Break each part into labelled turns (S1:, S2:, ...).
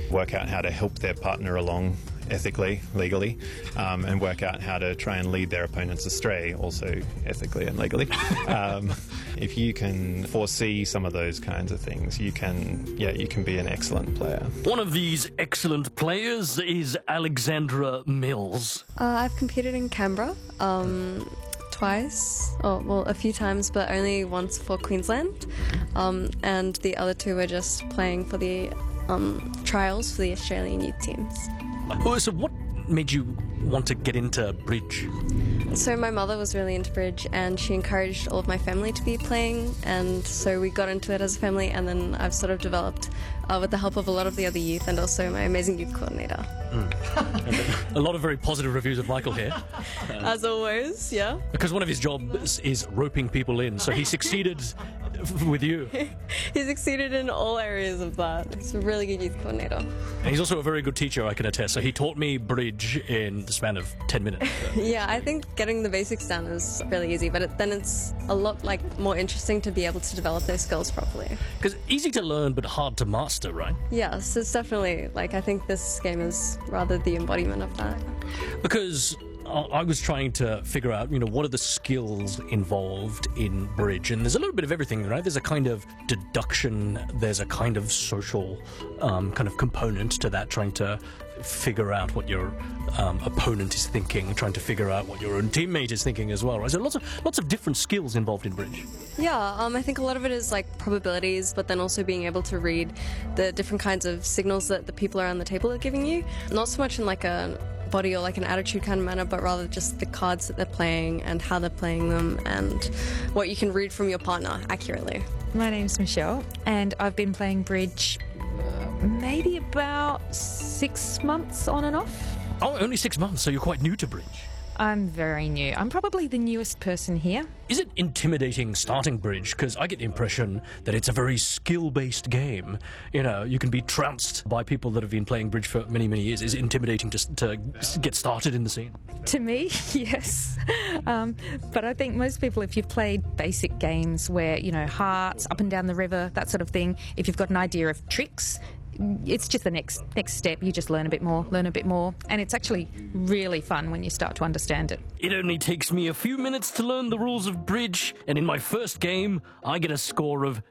S1: work out how to help their partner along ethically, legally, and work out how to try and lead their opponents astray, also ethically and legally. If you can foresee some of those kinds of things, you can be an excellent player.
S2: One of these excellent players is Alexandra Mills.
S3: I've competed in Canberra twice, a few times, but only once for Queensland, and the other two were just playing for the trials for the Australian youth teams.
S2: So what made you want to get into bridge?
S3: So my mother was really into bridge and she encouraged all of my family to be playing, and so we got into it as a family, and then I've sort of developed with the help of a lot of the other youth and also my amazing youth coordinator.
S2: A lot of very positive reviews of Michael here.
S3: As always, yeah.
S2: Because one of his jobs is roping people in, so he succeeded with you.
S3: He succeeded in all areas of that. He's a really good youth coordinator.
S2: And he's also a very good teacher, I can attest. So he taught me bridge in the span of 10 minutes.
S3: Yeah, I think getting the basics down is really easy, but then it's a lot more interesting to be able to develop those skills properly.
S2: Because easy to learn, but hard to master, right?
S3: Yes, it's definitely, I think this game is rather the embodiment of that.
S2: Because I was trying to figure out, what are the skills involved in bridge? And there's a little bit of everything, right? There's a kind of deduction, there's a kind of social kind of component to that, trying to figure out what your opponent is thinking, trying to figure out what your own teammate is thinking as well, right? So lots of different skills involved in bridge.
S3: Yeah, I think a lot of it is probabilities, but then also being able to read the different kinds of signals that the people around the table are giving you. Not so much in a body or an attitude kind of manner, but rather just the cards that they're playing and how they're playing them and what you can read from your partner accurately.
S4: My name's Michelle and I've been playing bridge maybe about 6 months on and off.
S2: Oh, only 6 months, so you're quite new to bridge.
S4: I'm very new. I'm probably the newest person here.
S2: Is it intimidating starting bridge? Because I get the impression that it's a very skill-based game. You can be trounced by people that have been playing bridge for many, many years. Is it intimidating to get started in the scene?
S4: To me, yes. But I think most people, if you've played basic games where, hearts, up and down the river, that sort of thing, if you've got an idea of tricks, it's just the next step. You just learn a bit more, and it's actually really fun when you start to understand it.
S2: It only takes me a few minutes to learn the rules of bridge, and in my first game, I get a score of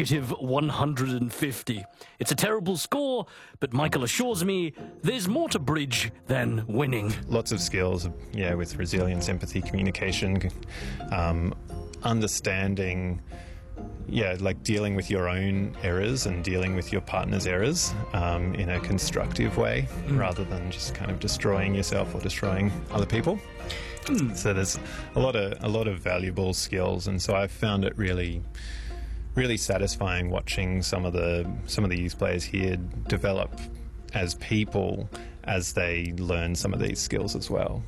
S2: -150. It's a terrible score, but Michael assures me there's more to bridge than winning.
S1: Lots of skills, with resilience, empathy, communication, understanding. Dealing with your own errors and dealing with your partner's errors in a constructive way, rather than just kind of destroying yourself or destroying other people. So there's a lot of valuable skills, and so I've found it really, really satisfying watching some of the youth players here develop as people as they learn some of these skills as well.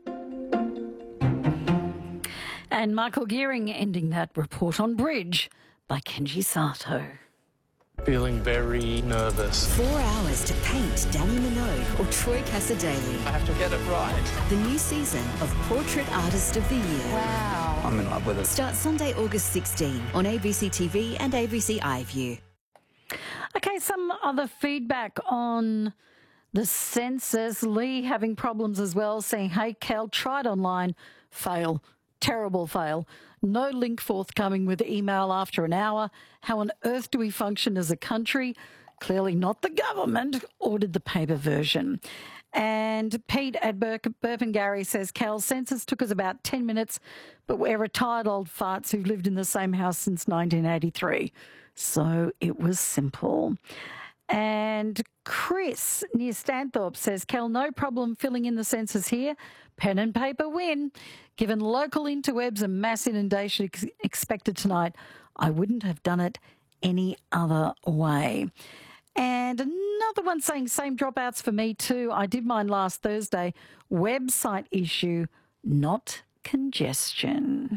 S5: And Michael Gearing ending that report on bridge by Kenji Sato.
S6: Feeling very nervous.
S7: 4 hours to paint Danny Minogue or Troy Casadei.
S6: I have to get it right.
S7: The new season of Portrait Artist of the Year.
S5: Wow.
S6: I'm in love with it.
S7: Starts Sunday, August 16 on ABC TV and ABC iView.
S5: Okay, some other feedback on the census. Lee having problems as well, saying, hey, Cal, tried online, fail. Terrible fail. No link forthcoming with email after an hour. How on earth do we function as a country? Clearly not the government ordered the paper version. And Pete at Burpengary says, Cal, census took us about 10 minutes, but we're retired old farts who've lived in the same house since 1983. So it was simple. And Chris near Stanthorpe says, Cal, no problem filling in the census here. Pen and paper win. Given local interwebs and mass inundation expected tonight, I wouldn't have done it any other way. And another one saying same dropouts for me too. I did mine last Thursday. Website issue, not congestion.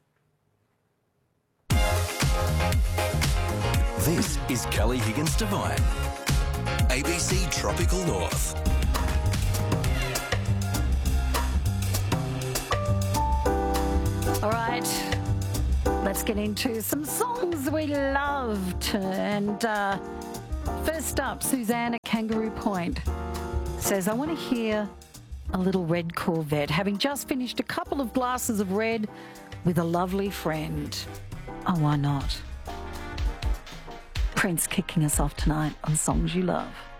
S8: This is Kelly Higgins Devine, ABC Tropical North.
S5: All right, let's get into some songs we loved. And First up, Suzanne at Kangaroo Point says, I want to hear a little Red Corvette, having just finished a couple of glasses of red with a lovely friend. Oh, why not? Prince kicking us off tonight on Songs You Love.